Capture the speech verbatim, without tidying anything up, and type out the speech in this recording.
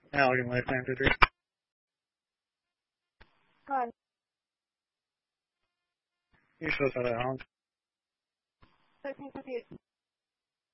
Allegan Life nine two three. Go ahead. You show us how to Allen. thirteen fifty-eight.